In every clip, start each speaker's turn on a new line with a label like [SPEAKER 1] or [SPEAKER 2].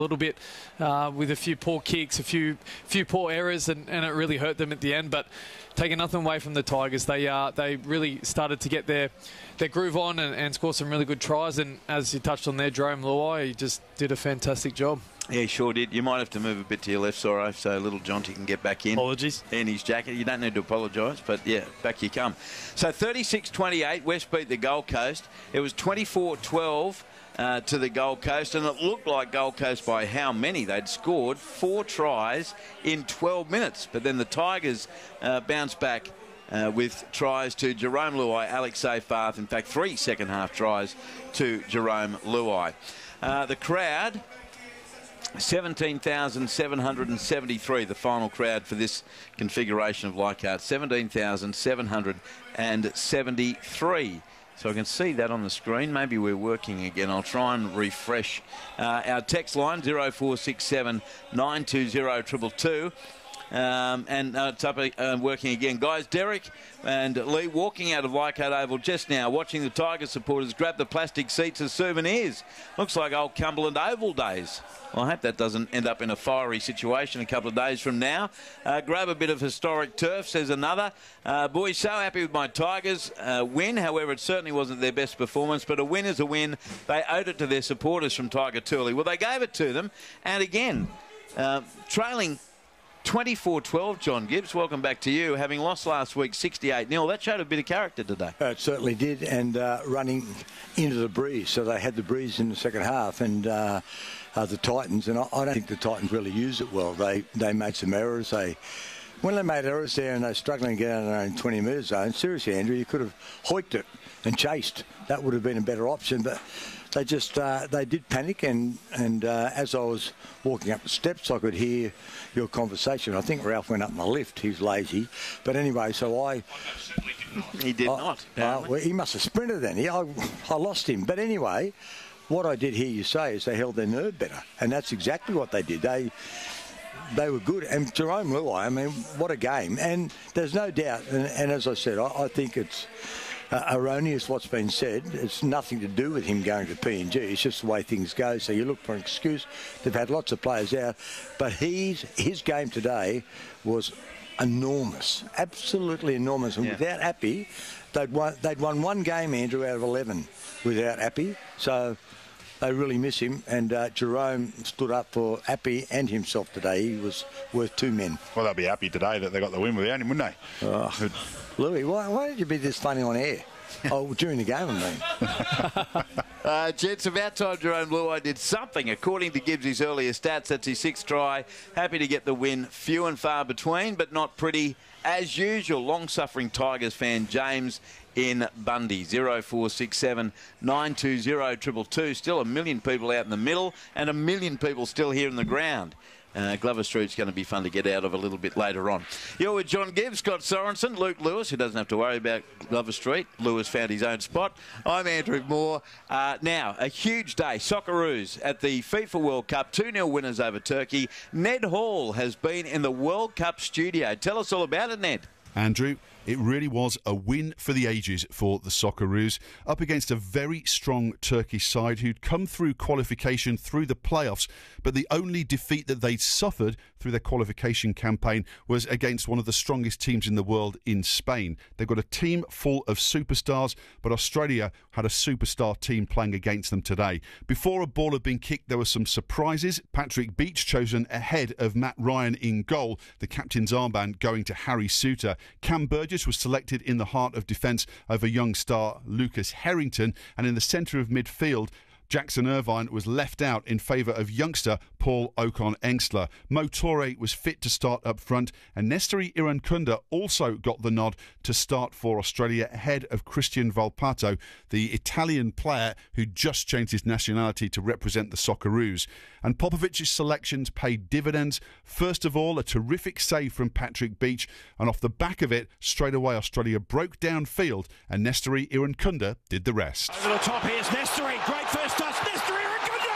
[SPEAKER 1] little bit with a few poor kicks, a few poor errors, and it really hurt them at the end. But taking nothing away from the Tigers, they really started to get their groove on and score some really good tries. And as you touched on there, Jerome Luai, he just did a fantastic job.
[SPEAKER 2] Yeah, he sure did. You might have to move a bit to your left, Sorrow, so little Jonty can get back in.
[SPEAKER 1] Apologies.
[SPEAKER 2] In his jacket. You don't need to apologise, but yeah, back you come. So 36-28, West beat the Gold Coast. It was 24-12 to the Gold Coast, and it looked like Gold Coast by how many? They'd scored 4 tries in 12 minutes, but then the Tigers bounced back with tries to Jerome Luai, Alex Seyfarth, in fact 3 second-half tries to Jerome Luai. The crowd, 17,773, the final crowd for this configuration of Leichhardt, 17,773. So I can see that on the screen. Maybe we're working again. I'll try and refresh our text line, 0467 920 222. And it's up working again. Guys, Derek and Lee walking out of Leichhardt Oval just now, watching the Tigers supporters grab the plastic seats as souvenirs. Looks like old Cumberland Oval days. Well, I hope that doesn't end up in a fiery situation a couple of days from now. Grab a bit of historic turf, says another. Boys, so happy with my Tigers win. However, it certainly wasn't their best performance, but a win is a win. They owed it to their supporters from Tiger Tooley. Well, they gave it to them. And again, trailing 24-12, John Gibbs, welcome back to you. Having lost last week 68-0, that showed a bit of character today.
[SPEAKER 3] It certainly did, and running into the breeze. So they had the breeze in the second half, and the Titans, and I don't think the Titans really used it well. They made some errors. When they made errors there and they're struggling to get out of their own 20-metre zone, seriously, Andrew, you could have hoiked it and chased. That would have been a better option, but they just they did panic, and as I was walking up the steps, I could hear your conversation. I think Ralph went up my lift. He's lazy, but anyway, so
[SPEAKER 2] he did not.
[SPEAKER 3] Well, he must have sprinted then. I lost him, but anyway, what I did hear you say is they held their nerve better, and that's exactly what they did. They were good, and Jerome Luai, I mean, what a game! And there's no doubt, and as I said, I think it's erroneous what's been said. It's nothing to do with him going to PNG. It's just the way things go. So you look for an excuse. They've had lots of players out, but his game today was enormous, absolutely enormous. And without Appy, they'd won one game, Andrew, out of 11 without Appy. So they really miss him, and Jerome stood up for Appy and himself today. He was worth 2 men.
[SPEAKER 4] Well, they'll be happy today that they got the win without him, wouldn't they?
[SPEAKER 3] Oh, Louis, why did you be this funny on air? Oh, during the game, I
[SPEAKER 2] mean. Gents, about time Jerome Luai did something. According to Gibbs' earlier stats, that's his 6th try. Happy to get the win. Few and far between, but not pretty. As usual, long-suffering Tigers fan James in Bundy, 0467 920 222. Still 1 million people out in the middle and 1 million people still here in the ground. Glover Street's going to be fun to get out of a little bit later on. You're with John Gibbs, Scott Sorensen, Luke Lewis, who doesn't have to worry about Glover Street. Lewis found his own spot. I'm Andrew Moore. Now, a huge day. Socceroos at the FIFA World Cup. 2-0 winners over Turkey. Ned Hall has been in the World Cup studio. Tell us all about it, Ned.
[SPEAKER 5] Andrew, it really was a win for the ages for the Socceroos, up against a very strong Turkish side who'd come through qualification through the playoffs, but the only defeat that they'd suffered through their qualification campaign was against one of the strongest teams in the world in Spain. They've got a team full of superstars, but Australia had a superstar team playing against them today. Before a ball had been kicked, there were some surprises. Patrick Beach chosen ahead of Matt Ryan in goal, the captain's armband going to Harry Souttar. Cam Burgess was selected in the heart of defence over young star Lucas Harrington, and in the centre of midfield, Jackson Irvine was left out in favour of youngster Paul Ocon-Engstler. Mo Torre was fit to start up front, and Nestori Irankunda also got the nod to start for Australia ahead of Christian Volpato, the Italian player who just changed his nationality to represent the Socceroos. And Popovic's selections paid dividends. First of all, a terrific save from Patrick Beach, and off the back of it, straight away Australia broke downfield, and Nestori Irankunda did the rest.
[SPEAKER 6] Over the top, here's Nestori, great first touch, Nestori Irankunda!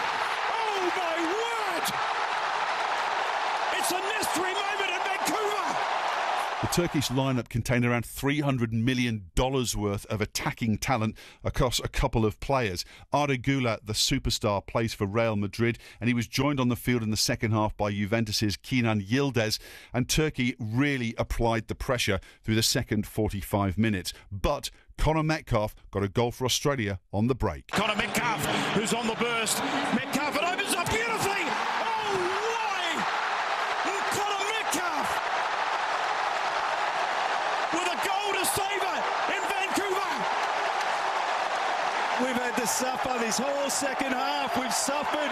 [SPEAKER 6] Oh my word! It's a Nestori moment in Vancouver!
[SPEAKER 5] The Turkish lineup contained around $300 million worth of attacking talent across a couple of players. Arda Güler, the superstar, plays for Real Madrid, and he was joined on the field in the second half by Juventus's Kenan Yildiz, and Turkey really applied the pressure through the second 45 minutes. But Connor Metcalfe got a goal for Australia on the break.
[SPEAKER 6] Connor Metcalfe, who's on the burst. Metcalfe, it opens up beautifully. Oh, why? Connor Metcalfe with a goal to save it in Vancouver.
[SPEAKER 7] We've had to suffer this whole second half. We've suffered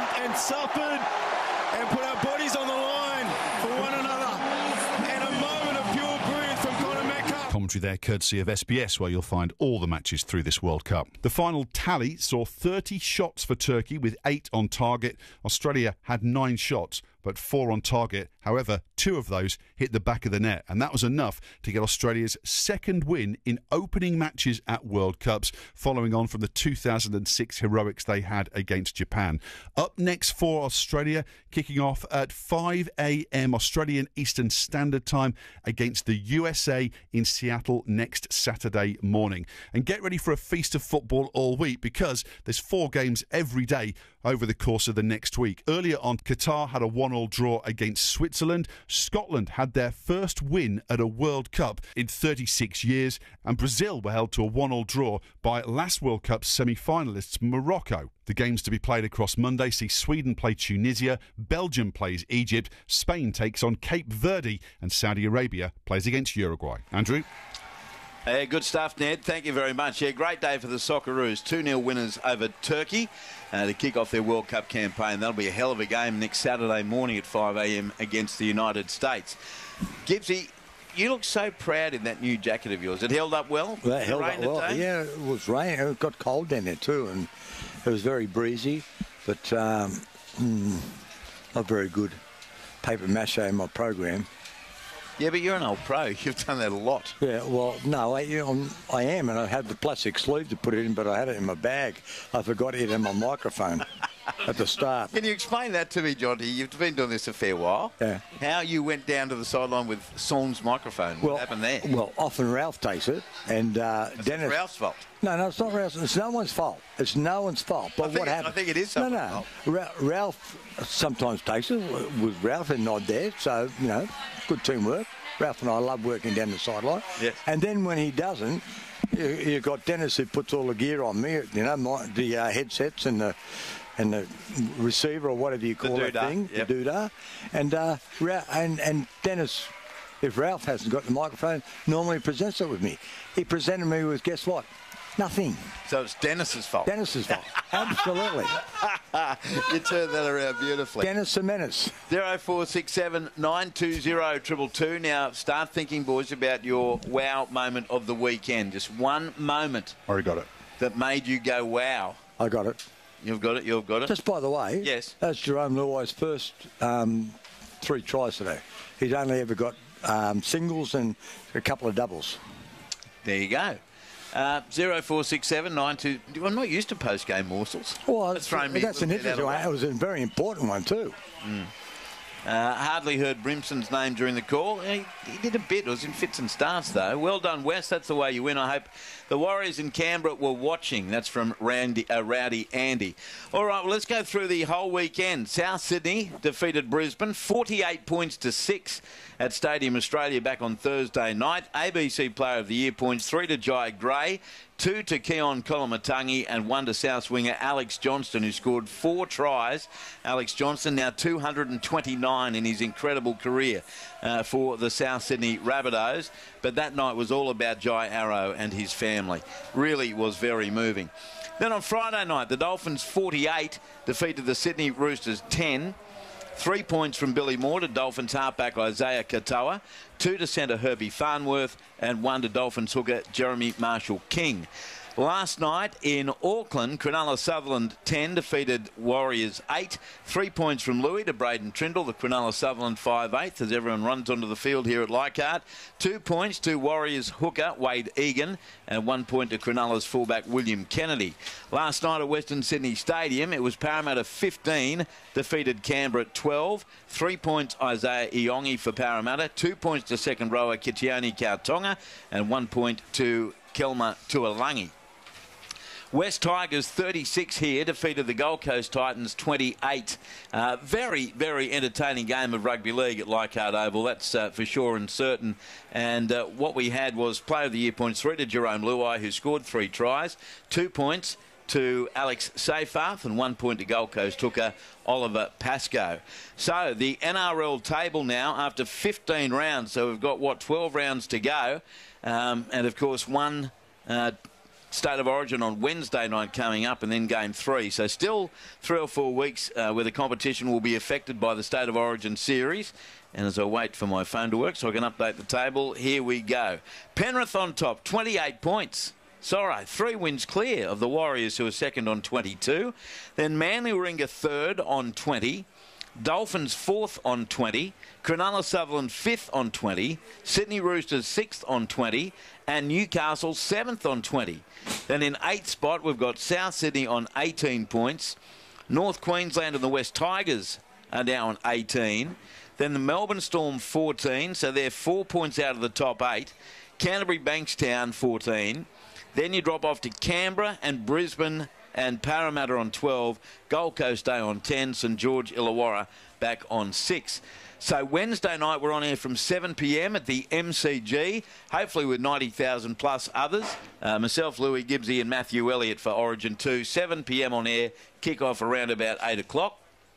[SPEAKER 7] and put our bodies on the line for one another. And a moment of pure brilliance from Connor Metcalfe.
[SPEAKER 5] Commentary there courtesy of SBS, where you'll find all the matches through this World Cup. The final tally saw 30 shots for Turkey with 8 on target. Australia had 9 shots, but 4 on target. However, 2 of those hit the back of the net, and that was enough to get Australia's second win in opening matches at World Cups, following on from the 2006 heroics they had against Japan. Up next for Australia, kicking off at 5 a.m. Australian Eastern Standard Time against the USA in Seattle next Saturday morning. And get ready for a feast of football all week, because there's 4 games every day over the course of the next week. Earlier on, Qatar had a 1-1 draw against Switzerland. Scotland had their first win at a World Cup in 36 years. And Brazil were held to a 1-1 draw by last World Cup semi-finalists Morocco. The games to be played across Monday see Sweden play Tunisia, Belgium plays Egypt, Spain takes on Cape Verde, and Saudi Arabia plays against Uruguay. Andrew?
[SPEAKER 2] Good stuff, Ned. Thank you very much. Yeah, great day for the Socceroos. 2-0 winners over Turkey to kick off their World Cup campaign. That'll be a hell of a game next Saturday morning at 5 a.m. against the United States. Gibbsy, you look so proud in that new jacket of yours. It held up well?
[SPEAKER 3] It held up well. Yeah, it was rain. It got cold down there too, and it was very breezy, but not very good. Paper mache in my program.
[SPEAKER 2] Yeah, but you're an old pro. You've done that a lot.
[SPEAKER 3] Yeah, well, no, I am, and I had the plastic sleeve to put it in, but I had it in my bag. I forgot it in my microphone at the start.
[SPEAKER 2] Can you explain that to me, Jonty? You've been doing this a fair while.
[SPEAKER 3] Yeah.
[SPEAKER 2] How you went down to the sideline with Saul's microphone. What happened there?
[SPEAKER 3] Well, often Ralph takes it, and Dennis...
[SPEAKER 2] It's Ralph's fault.
[SPEAKER 3] No, it's not Ralph's. It's no one's fault. It's no one's fault. But what happened?
[SPEAKER 2] I think it is someone's fault.
[SPEAKER 3] Ralph sometimes takes it with Ralph and Nod there, so, you know, good teamwork. Ralph and I love working down the sideline.
[SPEAKER 2] Yes.
[SPEAKER 3] And then when he doesn't, you've got Dennis who puts all the gear on me, you know, the headsets and the receiver or whatever you call that thing, the doodah. And Dennis, if Ralph hasn't got the microphone, normally presents it with me. He presented me with, guess what? Nothing.
[SPEAKER 2] So it's Dennis's fault.
[SPEAKER 3] Dennis's fault. Absolutely.
[SPEAKER 2] You turned that around beautifully.
[SPEAKER 3] Dennis the Menace.
[SPEAKER 2] 0467 920 222. Now start thinking, boys, about your wow moment of the weekend. Just one moment.
[SPEAKER 4] Already got it.
[SPEAKER 2] That made you go wow.
[SPEAKER 3] I got it.
[SPEAKER 2] You've got it. You've got it.
[SPEAKER 3] Just by the way,
[SPEAKER 2] yes,
[SPEAKER 3] that's Jerome Luai's first 3 tries today. He's only ever got singles and a couple of doubles.
[SPEAKER 2] There you go. 0467 92. I'm not used to post-game morsels.
[SPEAKER 3] Well, that's an interesting one. It was a very important one too.
[SPEAKER 2] Hardly heard Brimson's name during the call. He did a bit. It was in fits and starts, though. Well done, Wes. That's the way you win. I hope the Warriors in Canberra were watching. That's from Rowdy Andy. All right, well, let's go through the whole weekend. South Sydney defeated Brisbane 48 points to 6 at Stadium Australia back on Thursday night. ABC Player of the Year points, 3 to Jai Gray, 2 to Keon Kolomatangi, and 1 to South winger Alex Johnston, who scored 4 tries. Alex Johnston now 229 in his incredible career for the South Sydney Rabbitohs. But that night was all about Jai Arrow and his family. Really was very moving. Then on Friday night, the Dolphins 48 defeated the Sydney Roosters 10. 3 points from Billy Moore to Dolphins halfback Isaiah Katoa, 2 to centre Herbie Farnworth, and 1 to Dolphins hooker Jeremy Marshall-King. Last night in Auckland, Cronulla Sutherland 10 defeated Warriors 8. 3 points from Louis to Braden Trindle, the Cronulla Sutherland 5/8 as everyone runs onto the field here at Leichhardt. 2 points to Warriors hooker Wade Egan and 1 point to Cronulla's fullback William Kennedy. Last night at Western Sydney Stadium, it was Parramatta 15 defeated Canberra 12. 3 points Isaiah Iongi for Parramatta. 2 points to second rower Kitione Kautonga and 1 point to Kelma Tuolangi. West Tigers 36 here defeated the Gold Coast Titans 28. Very, very entertaining game of rugby league at Leichhardt Oval, that's for sure and certain. And what we had was Player of the Year points 3 to Jerome Luai, who scored 3 tries, 2 points to Alex Seyfarth and 1 point to Gold Coast hooker Oliver Pascoe. So the NRL table now after 15 rounds, so we've got 12 rounds to go, and of course one State of Origin on Wednesday night coming up and then Game 3. So still 3 or 4 weeks where the competition will be affected by the State of Origin series. And as I wait for my phone to work so I can update the table, here we go. Penrith on top, 28 points. Sorry, 3 wins clear of the Warriors, who are second on 22. Then Manly Warringah third on 20. Dolphins 4th on 20, Cronulla Sutherland 5th on 20, Sydney Roosters 6th on 20, and Newcastle 7th on 20. Then in 8th spot, we've got South Sydney on 18 points. North Queensland and the West Tigers are now on 18. Then the Melbourne Storm 14, so they're 4 points out of the top 8. Canterbury Bankstown 14. Then you drop off to Canberra and Brisbane and Parramatta on 12, Gold Coast Day on 10, St George Illawarra back on 6. So Wednesday night we're on air from 7 p.m. at the MCG, hopefully with 90,000 plus others. Myself, Louis Gibbsy and Matthew Elliott for Origin 2, 7 p.m. on air, kick-off around about 8 o'clock.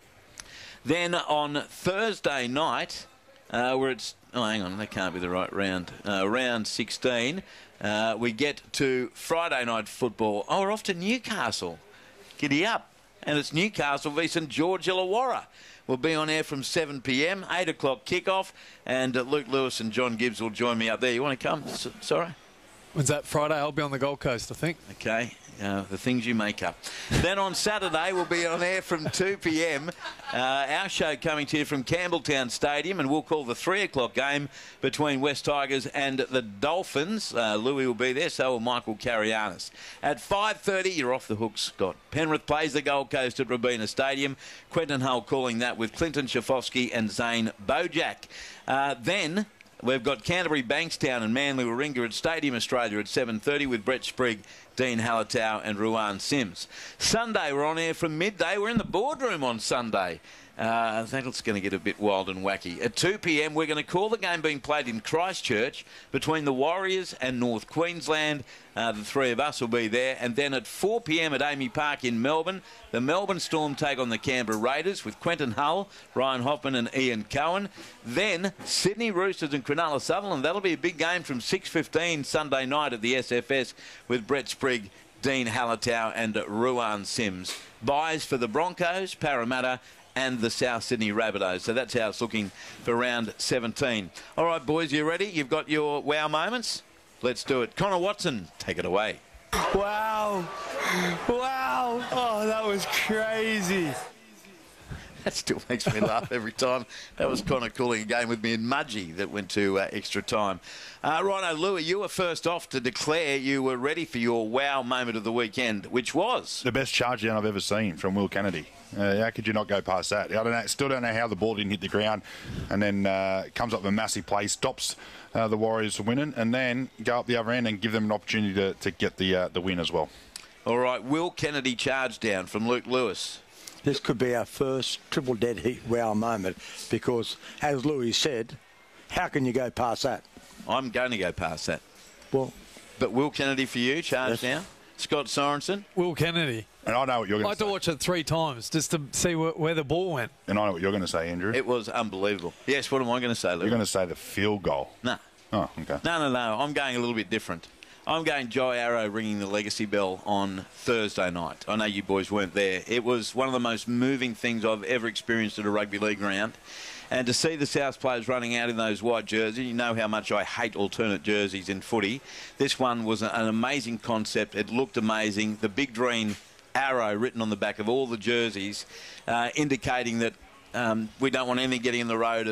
[SPEAKER 2] Then on Thursday night, we're at... Oh, hang on, that can't be the right round. Round 16. We get to Friday night football. Oh, we're off to Newcastle. Giddy up. And it's Newcastle v St George Illawarra. We'll be on air from 7 p.m, 8 o'clock kickoff. And Luke Lewis and John Gibbs will join me up there. You want to come? Sorry?
[SPEAKER 1] When's that? Friday? I'll be on the Gold Coast, I think.
[SPEAKER 2] Okay. The things you make up. Then on Saturday, we'll be on air from 2 p.m. Our show coming to you from Campbelltown Stadium, and we'll call the 3 o'clock game between West Tigers and the Dolphins. Louis will be there, so will Michael Carianis. At 5:30, you're off the hook, Scott. Penrith plays the Gold Coast at Robina Stadium. Quentin Hull calling that with Clinton Schafowski and Zane Bojack. Then... we've got Canterbury Bankstown and Manly Warringah at Stadium Australia at 7:30 with Brett Sprigg, Dean Hallertau and Ruan Sims. Sunday, we're on air from midday. We're in the boardroom on Sunday. I think it's going to get a bit wild and wacky. At 2 p.m, we're going to call the game being played in Christchurch between the Warriors and North Queensland. The three of us will be there. And then at 4 p.m. at Amy Park in Melbourne, the Melbourne Storm take on the Canberra Raiders with Quentin Hull, Ryan Hoffman and Ian Cohen. Then Sydney Roosters and Cronulla Sutherland. That'll be a big game from 6:15 Sunday night at the SFS with Brett Sprigg, Dean Hallertau and Ruan Sims. Buys for the Broncos, Parramatta and the South Sydney Rabbitohs. So that's how it's looking for round 17. All right, boys, you ready? You've got your wow moments? Let's do it. Connor Watson, take it away.
[SPEAKER 7] Wow. Wow. Oh, that was crazy.
[SPEAKER 2] That still makes me laugh every time. That was Connor calling a game with me in Mudgee that went to extra time. Righto, Louis, you were first off to declare you were ready for your wow moment of the weekend, which was...
[SPEAKER 4] the best charge down I've ever seen from Will Kennedy. How could you not go past that? I don't know, still don't know how the ball didn't hit the ground, and then comes up with a massive play, stops the Warriors from winning, and then go up the other end and give them an opportunity to get the win as well.
[SPEAKER 2] All right, Will Kennedy charge down from Luke Lewis.
[SPEAKER 3] This could be our first triple dead heat wow moment because, as Louis said, how can you go past that?
[SPEAKER 2] I'm going to go past that.
[SPEAKER 3] Well,
[SPEAKER 2] but Will Kennedy for you, charge down. Scott Sorensen.
[SPEAKER 1] Will Kennedy.
[SPEAKER 4] And I know what you're going
[SPEAKER 1] I
[SPEAKER 4] to say.
[SPEAKER 1] had to watch it 3 times just to see where the ball went.
[SPEAKER 4] And I know what you're going to say, Andrew.
[SPEAKER 2] It was unbelievable. Yes, what am I going to say, Louis?
[SPEAKER 4] You're going to say the field goal.
[SPEAKER 2] No.
[SPEAKER 4] Oh, okay.
[SPEAKER 2] No. I'm going a little bit different. I'm going Joe Arrow ringing the legacy bell on Thursday night. I know you boys weren't there. It was one of the most moving things I've ever experienced at a rugby league ground. And to see the South players running out in those white jerseys, you know how much I hate alternate jerseys in footy. This one was an amazing concept. It looked amazing. The big green arrow written on the back of all the jerseys, indicating that we don't want anything getting in the road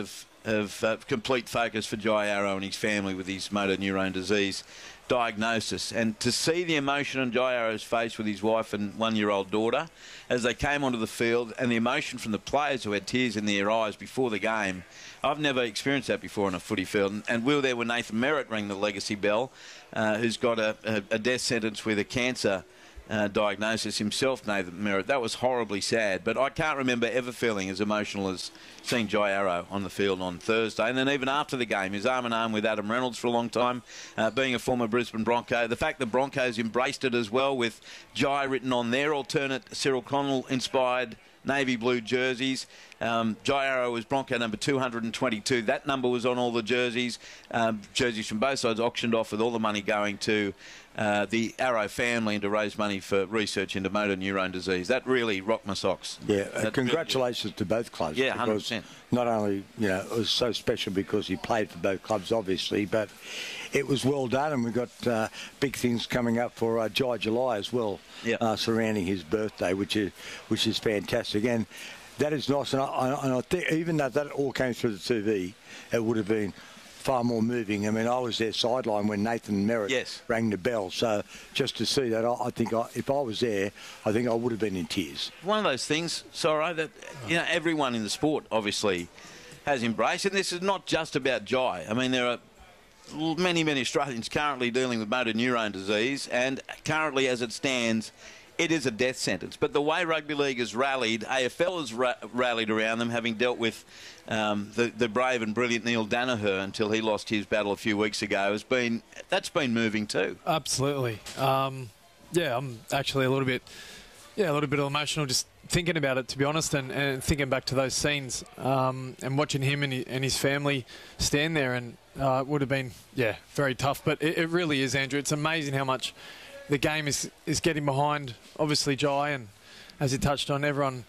[SPEAKER 2] of complete focus for Jai Arrow and his family with his motor neurone disease diagnosis. And to see the emotion on Jai Arrow's face with his wife and one-year-old daughter as they came onto the field, and the emotion from the players who had tears in their eyes before the game, I've never experienced that before on a footy field. And we were there when Nathan Merritt rang the legacy bell, who's got a death sentence with a cancer diagnosis himself, Nathan Merritt. That was horribly sad, but I can't remember ever feeling as emotional as seeing Jai Arrow on the field on Thursday. And then even after the game, his arm in arm with Adam Reynolds for a long time, being a former Brisbane Bronco. The fact the Broncos embraced it as well, with Jai written on their alternate Cyril Connell inspired navy blue jerseys. Jai Arrow was Bronco number 222. That number was on all the jerseys. Jerseys from both sides auctioned off with all the money going to the Arrow family and to raise money for research into motor neurone disease. That really rocked my socks.
[SPEAKER 3] Yeah, congratulations to both clubs.
[SPEAKER 2] Yeah, 100%.
[SPEAKER 3] Not only, it was so special because he played for both clubs, obviously, but it was well done, and we've got big things coming up for Jai July as well, surrounding his birthday, which is fantastic. And that is nice, and I think even though that all came through the TV, it would have been far more moving. I mean, I was there sideline when Nathan Merritt rang the bell, so just to see that, I think if I was there, I think I would have been in tears.
[SPEAKER 2] One of those things, Sorrow, that everyone in the sport obviously has embraced, and this is not just about Jai. I mean, there are many Australians currently dealing with motor neurone disease, and currently, as it stands, it is a death sentence. But the way Rugby League has rallied, AFL has rallied around them, having dealt with the brave and brilliant Neil Danaher until he lost his battle a few weeks ago. That's been moving too.
[SPEAKER 1] Absolutely. I'm actually a little bit emotional just thinking about it, to be honest, and thinking back to those scenes and watching him and his family stand there, and it would have been very tough. But it really is, Andrew. It's amazing how much the game is getting behind, obviously, Jai, and as you touched on, everyone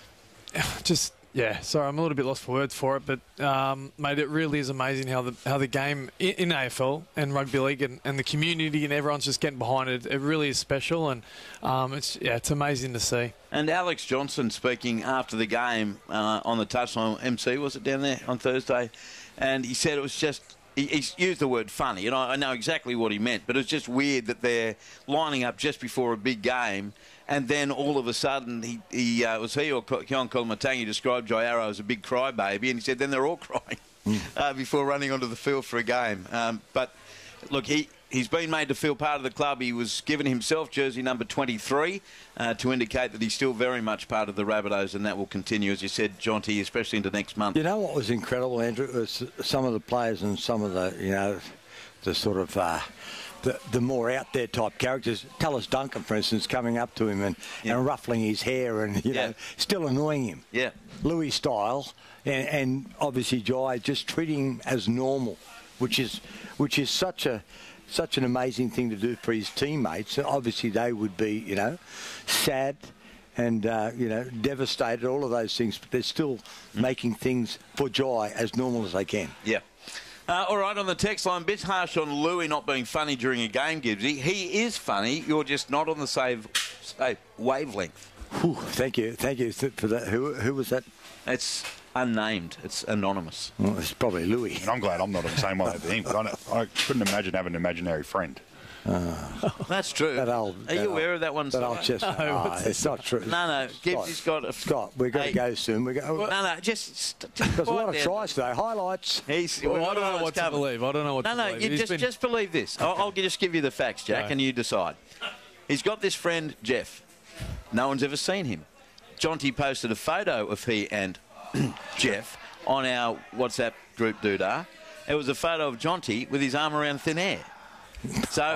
[SPEAKER 1] just, sorry, I'm a little bit lost for words for it, but, mate, it really is amazing how the game in AFL and Rugby League and the community and everyone's just getting behind it. It really is special, and it's amazing to see.
[SPEAKER 2] And Alex Johnson speaking after the game on the touchline, MC, was it down there on Thursday? And he said it was just... He used the word funny, and I know exactly what he meant, but it's just weird that they're lining up just before a big game, and then all of a sudden, he or Keon Kolomatangi described Jai Arrow as a big crybaby, and he said then they're all crying before running onto the field for a game. But look, he's been made to feel part of the club. He was given himself jersey number 23 to indicate that he's still very much part of the Rabbitohs, and that will continue, as you said, Jonty, especially into next month.
[SPEAKER 3] You know what was incredible, Andrew, was some of the players and some of the, the sort of the more out there type characters. Tallis Duncan, for instance, coming up to him and ruffling his hair and still annoying him.
[SPEAKER 2] Yeah,
[SPEAKER 3] Louis style, and obviously Jai just treating him as normal, which is such an amazing thing to do for his teammates. Obviously, they would be, sad and, devastated, all of those things, but they're still making things for Jai as normal as they can.
[SPEAKER 2] Yeah. All right, on the text line, bit harsh on Louis not being funny during a game, Gibbsy. He is funny. You're just not on the same wavelength.
[SPEAKER 3] Whew, thank you for that. Who was that?
[SPEAKER 2] It's unnamed. It's anonymous.
[SPEAKER 3] Well, it's probably Louis.
[SPEAKER 4] And I'm glad I'm not on the same wavelength. I couldn't imagine having an imaginary friend.
[SPEAKER 2] That's true. Are you aware of that one?
[SPEAKER 3] But I'll just... it's not true.
[SPEAKER 2] No. Gibbsy's got a...
[SPEAKER 3] Scott, we've got to go soon.
[SPEAKER 2] No, just
[SPEAKER 3] there's a lot of tries today. Highlights.
[SPEAKER 1] I don't know what to believe.
[SPEAKER 2] No, just believe this. I'll just give you the facts, Jack, and you decide. He's got this friend, Jeff. No one's ever seen him. Jonty posted a photo of he and Jeff on our WhatsApp group doodah. It was a photo of Jonty with his arm around thin air. So,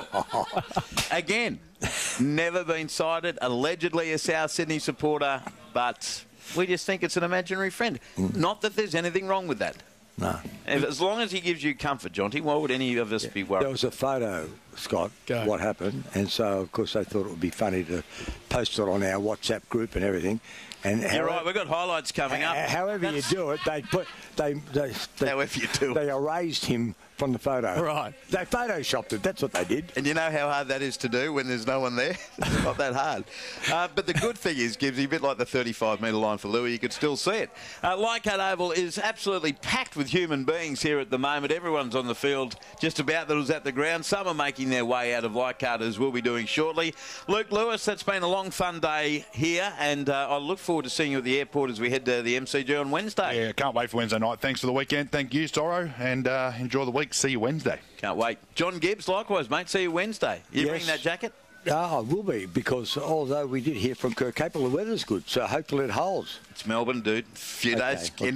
[SPEAKER 2] again, never been sighted, allegedly a South Sydney supporter, but we just think it's an imaginary friend. Not that there's anything wrong with that.
[SPEAKER 3] No.
[SPEAKER 2] As long as he gives you comfort, Jonty, why would any of us be worried?
[SPEAKER 3] There was a photo, Scott, what happened, and so, of course, they thought it would be funny to post it on our WhatsApp group and everything. And
[SPEAKER 2] You're right, we've got highlights coming up.
[SPEAKER 3] However you do it,
[SPEAKER 2] However you do it.
[SPEAKER 3] They erased him from the photo.
[SPEAKER 1] Right.
[SPEAKER 3] They photoshopped it. That's what they did.
[SPEAKER 2] And you know how hard that is to do when there's no one there? It's not that hard. But the good thing is, Gibbsy, a bit like the 35-metre line for Louis, you could still see it. Leichhardt Oval is absolutely packed with human beings here at the moment. Everyone's on the field just about that was at the ground. Some are making their way out of Leichhardt, as we'll be doing shortly. Luke Lewis, that's been a long, fun day here, and I look forward to seeing you at the airport as we head to the MCG on Wednesday.
[SPEAKER 4] Yeah, can't wait for Wednesday night. Thanks for the weekend. Thank you, Zorro, and enjoy the week. See you Wednesday.
[SPEAKER 2] Can't wait. John Gibbs, likewise, mate. See you Wednesday. You bring that jacket?
[SPEAKER 3] I will be, because although we did hear from Kirk Capel, the weather's good, so hopefully it holds.
[SPEAKER 2] It's Melbourne, dude. Few days.